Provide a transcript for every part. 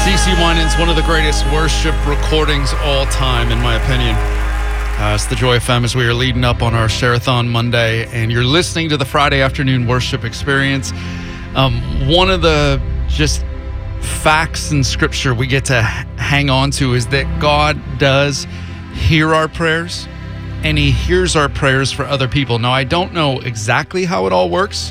CeCe Winans, one of the greatest worship recordings all time, in my opinion. It's the Joy FM as we are leading up on our Share-a-thon Monday, and you're listening to the Friday afternoon worship experience. One of the just facts in Scripture we get to hang on to is that God does hear our prayers, and He hears our prayers for other people. Now, I don't know exactly how it all works.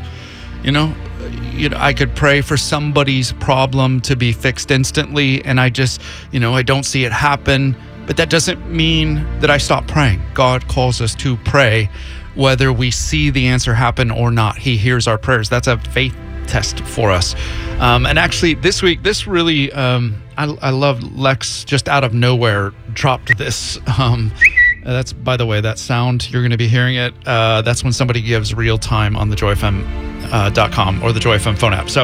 I could pray for somebody's problem to be fixed instantly, and I just, I don't see it happen. But that doesn't mean that I stop praying. God calls us to pray, whether we see the answer happen or not. He hears our prayers. That's a faith test for us. And actually, this week, this really, I love Lex just out of nowhere dropped this. That's, by the way, that sound, you're going to be hearing it. That's when somebody gives real time on the joyfm.com or the Joy FM phone app.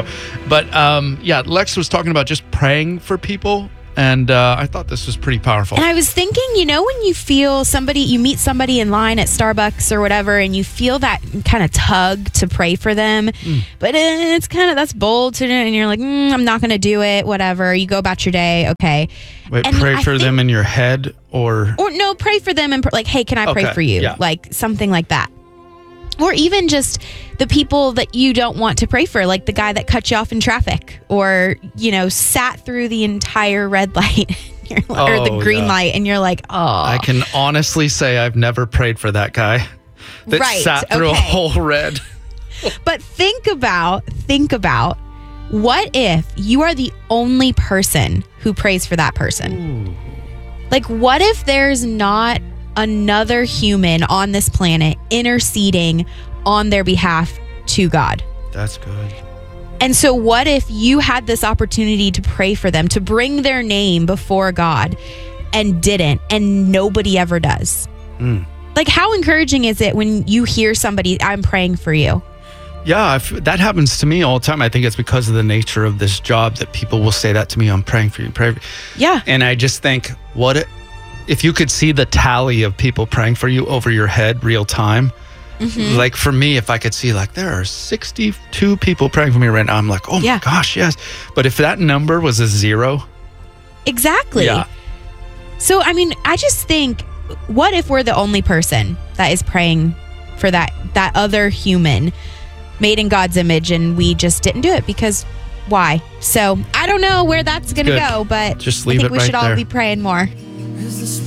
Lex was talking about just praying for people. And I thought this was pretty powerful. And I was thinking, when you feel you meet somebody in line at Starbucks or whatever, and you feel that kind of tug to pray for them, but it's that's bold to do, and you're like, I'm not going to do it, whatever. You go about your day, okay. Wait, and pray for them in your head or no, pray for them and like, hey, can I pray for you? Yeah. Like something like that. Or even just the people that you don't want to pray for, like the guy that cut you off in traffic or, sat through the entire red light or the green light. And you're like, I can honestly say I've never prayed for that guy that sat through a whole red. But think about what if you are the only person who prays for that person? Ooh. Like, what if there's not another human on this planet interceding on their behalf to God? That's good. And so what if you had this opportunity to pray for them, to bring their name before God and didn't, and nobody ever does? Like, how encouraging is it when you hear somebody, I'm praying for you? Yeah, that happens to me all the time. I think it's because of the nature of this job that people will say that to me. I'm praying for you. Yeah. And I just think, if you could see the tally of people praying for you over your head real time, like for me, if I could see like there are 62 people praying for me right now, I'm like, oh my gosh, yes. But if that number was a 0. Exactly. Yeah. So, I just think, what if we're the only person that is praying for that other human made in God's image, and we just didn't do it because why? So I don't know where that's going to go, but just leave I think it we should right all there. be praying more.